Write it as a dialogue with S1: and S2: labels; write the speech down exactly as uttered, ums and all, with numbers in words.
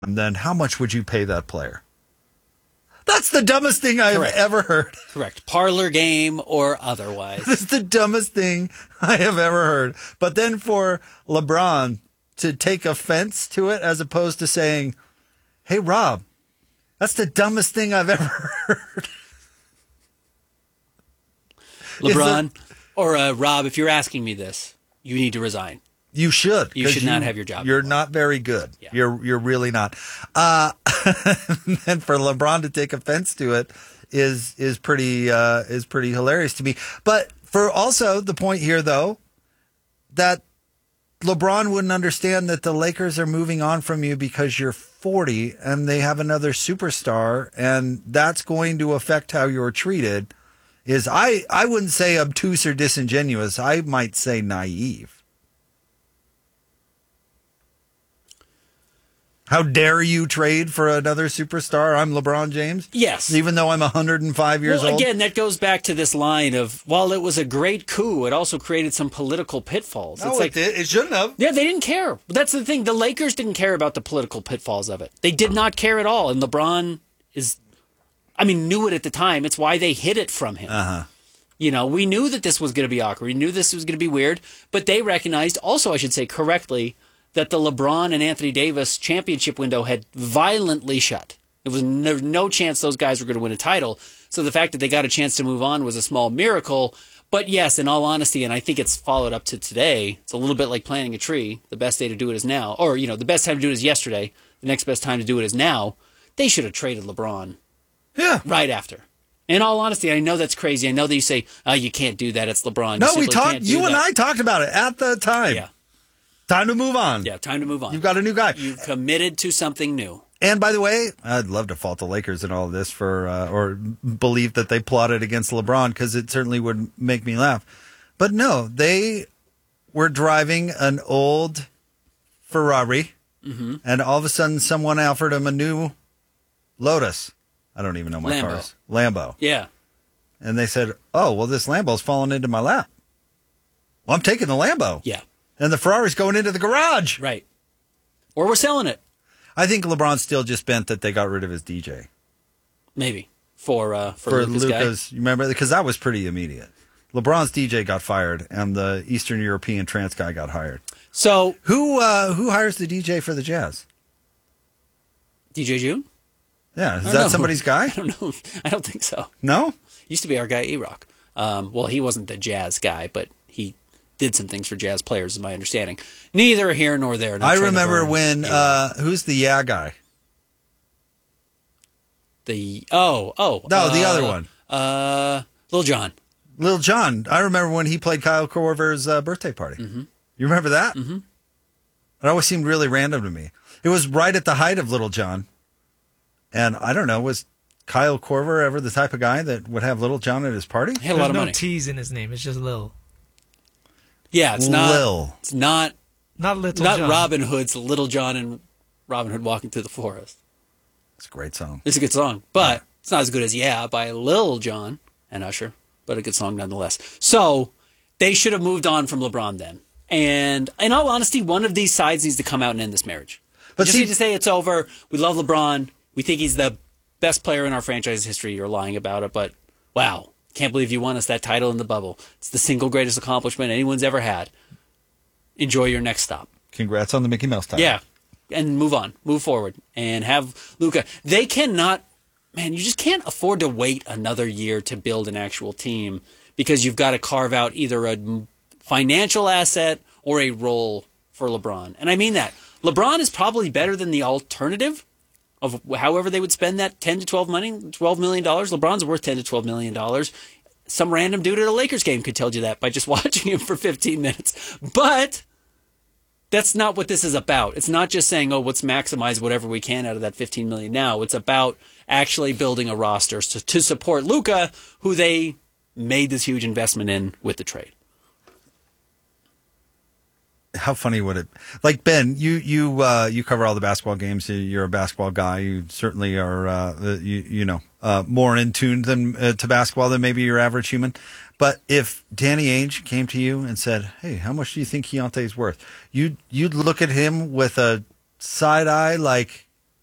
S1: then how much would you pay that player? That's the dumbest thing I've
S2: Correct.
S1: ever heard.
S2: Correct. Parlor game or otherwise.
S1: This is the dumbest thing I have ever heard. But then for LeBron to take offense to it as opposed to saying, hey, Rob, that's the dumbest thing I've ever heard.
S2: LeBron or uh, Rob, if you're asking me this, you need to resign.
S1: You should.
S2: You should not have your job
S1: You're
S2: anymore.
S1: not very good.
S2: Yeah.
S1: You're you're really not. Uh, and for LeBron to take offense to it is is pretty uh, is pretty hilarious to me. But for also the point here, though, that LeBron wouldn't understand that the Lakers are moving on from you because you're forty and they have another superstar, and that's going to affect how you're treated. Is I I wouldn't say obtuse or disingenuous. I might say naive. How dare you trade for another superstar? I'm LeBron James.
S2: Yes.
S1: Even though I'm one hundred five years
S2: well,
S1: old.
S2: again, that goes back to this line of, while it was a great coup, it also created some political pitfalls.
S1: No,
S2: it's like,
S1: it did. It shouldn't have.
S2: Yeah, they didn't care. That's the thing. The Lakers didn't care about the political pitfalls of it. They did not care at all. And LeBron is, I mean, knew it at the time. It's why they hid it from him.
S1: Uh-huh.
S2: You know, we knew that this was going to be awkward. We knew this was going to be weird. But they recognized, also, I should say correctly, that the LeBron and Anthony Davis championship window had violently shut. There was no, no chance those guys were going to win a title. So the fact that they got a chance to move on was a small miracle. But yes, in all honesty, and I think it's followed up to today, it's a little bit like planting a tree. The best day to do it is now. Or, you know, the best time to do it is yesterday. The next best time to do it is now. They should have traded LeBron
S1: Yeah.
S2: right after. In all honesty, I know that's crazy. I know that you say, oh, you can't do that. It's LeBron. You
S1: No, we
S2: simply
S1: talked.
S2: can't do
S1: You and
S2: that.
S1: I talked about it at the time.
S2: Yeah.
S1: Time to move on.
S2: Yeah, time to move on.
S1: You've got a new guy.
S2: You've committed to something new.
S1: And by the way, I'd love to fault the Lakers in all of this for, uh, or believe that they plotted against LeBron, because it certainly would make me laugh. But no, they were driving an old Ferrari,
S2: Mm-hmm.
S1: and all of a sudden someone offered him a new Lotus. I don't even know my
S2: Lambo.
S1: cars. Lambo.
S2: Yeah.
S1: And they said, oh, well, this Lambo's fallen into my lap. Well, I'm taking the Lambo.
S2: Yeah.
S1: And the Ferrari's going into the garage.
S2: Right. Or we're selling it.
S1: I think LeBron's still just bent that they got rid of his D J.
S2: Maybe. For uh, for,
S1: For
S2: Luka's,
S1: Luka's,
S2: guy.
S1: you remember? Because that was pretty immediate. LeBron's D J got fired, and the Eastern European trance guy got hired.
S2: So
S1: Who uh, who hires the D J for the Jazz?
S2: D J June?
S1: Yeah, is
S2: I
S1: that
S2: don't know.
S1: somebody's guy?
S2: I don't know. I don't think so.
S1: No?
S2: Used to be our guy, E-Rock. Um, well, he wasn't the jazz guy, but he did some things for jazz players, is my understanding. Neither here nor there. Not
S1: I
S2: trying to
S1: remember
S2: burn
S1: when,
S2: E-Rock.
S1: uh, who's the Yeah guy?
S2: The, oh, oh.
S1: No, the
S2: uh,
S1: other one.
S2: Uh, Lil Jon.
S1: Lil Jon. I remember when he played Kyle Korver's uh, birthday party.
S2: Mm-hmm.
S1: You remember that?
S2: Mm-hmm.
S1: It always seemed really random to me. It was right at the height of Little John. And I don't know, was Kyle Korver ever the type of guy that would have Little John at his party?
S2: He had a
S3: There's
S2: lot of
S3: no
S2: money.
S3: T's in his name. It's just Lil.
S2: Yeah, it's not.
S1: Lil.
S2: It's not.
S3: Not Little
S2: not
S3: John.
S2: Robin Hood's Little John and Robin Hood walking through the forest.
S1: It's a great song.
S2: It's a good song, but it's not as good as Yeah by Lil Jon and Usher, but a good song nonetheless. So they should have moved on from LeBron then. And in all honesty, one of these sides needs to come out and end this marriage.
S1: But
S2: But just
S1: see-
S2: need to say it's over. We love LeBron. We think he's the best player in our franchise history. You're lying about it, but wow, can't believe you won us that title in the bubble. It's the single greatest accomplishment anyone's ever had. Enjoy your next stop.
S1: Congrats on the Mickey Mouse title.
S2: Yeah, and move on, move forward, and have Luka. They cannot, man. You just can't afford to wait another year to build an actual team because you've got to carve out either a financial asset or a role for LeBron. And I mean that LeBron is probably better than the alternative of however they would spend that ten to twelve money, twelve million dollars. LeBron's worth ten to twelve million dollars. Some random dude at a Lakers game could tell you that by just watching him for fifteen minutes. But that's not what this is about. It's not just saying, oh, let's maximize whatever we can out of that fifteen million dollars now. It's about actually building a roster to, to support Luka, who they made this huge investment in with the trade.
S1: How funny would it? Like Ben, you you uh, you cover all the basketball games. You're a basketball guy. You certainly are. Uh, you you know uh, more in tune than uh, to basketball than maybe your average human. But if Danny Ainge came to you and said, "Hey, how much do you think Keontae's worth?" You you'd look at him with a side eye, like,